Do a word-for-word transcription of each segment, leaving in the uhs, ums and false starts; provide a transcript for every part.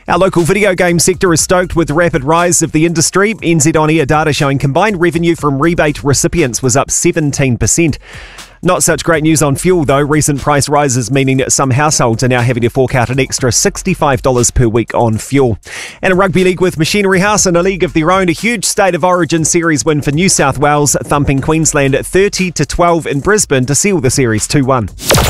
Our local video game sector is stoked with the rapid rise of the industry. N Z On Air data showing combined revenue from rebate recipients was up seventeen percent. Not such great news on fuel, though. Recent price rises meaning that some households are now having to fork out an extra sixty-five dollars per week on fuel. And a rugby league with Machinery House in a league of their own. A huge State of Origin series win for New South Wales, thumping Queensland thirty to twelve in Brisbane to seal the series two one.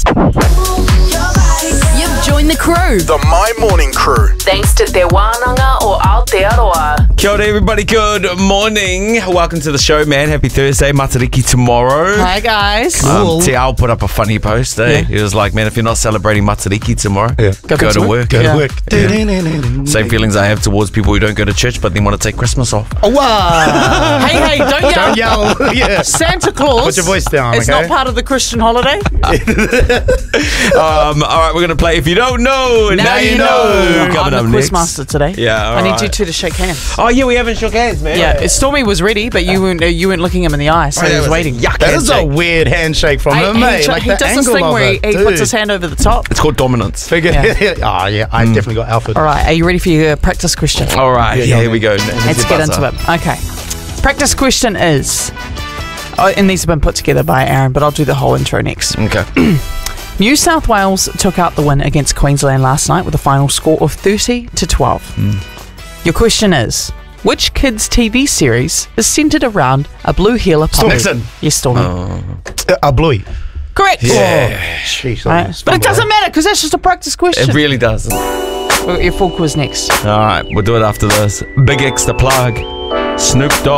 You've joined the crew. The My Morning Crew. Thanks to Te Wānanga o Aotearoa. Kia ora, everybody. Good morning. Welcome to the show, man. Happy Thursday. Matariki tomorrow. Hi, guys. Um, Te Ao put up a funny post, eh? Yeah. He was like, man, if you're not celebrating Matariki tomorrow, Yeah. go, Go to to work. Go Yeah. to work. Same feelings I have towards people who don't go to church but then want to take Christmas off. Oh, wow. Hey, hey, don't yell. Don't yell. Yeah. Santa Claus. Put your voice down, It's okay? not part of the Christian holiday. um, all right, we're going to play If You Don't Know, Now, Now You Know. Coming I'm up the next. quizmaster today. Yeah, all I need right. you two to shake hands. Oh, yeah, we haven't shook hands, man. Yeah, Stormy was ready, but you weren't. Uh, you weren't looking him in the eye, so Oh, he that was was a waiting. yuck That is a handshake. weird handshake from Hey, him, he mate. tr- Like he the does this angle thing of where he, it, he puts dude. his hand over the top. It's called dominance. Figure. Yeah. Oh, yeah. I definitely got Alfred. All right, are you ready for your uh, practice question? All right, Yeah, yeah, yeah, here we go. Let's get into it. Okay. Practice question is, oh, and these have been put together by Aaron, but I'll do the whole intro next. Okay. New South Wales took out the win against Queensland last night with a final score of thirty to twelve. Your question is, which kids' T V series is centred around a blue heeler puppy? Nixon. Yes, Stormy. Uh, a bluey. Correct. Yeah. Jeez. Right. But it doesn't matter because that's just a practice question. It really does. We've got your full quiz next. All right, we'll do it after this. Big X the plug. Snoop Dogg.